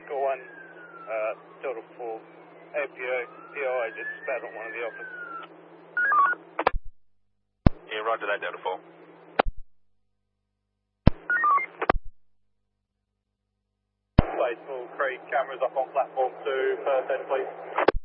Got one, Delta 4, APO, POI just spat on one of the officers. Yeah, roger that, Delta 4. Faithful, Creek, cameras up on platform 2, first end please.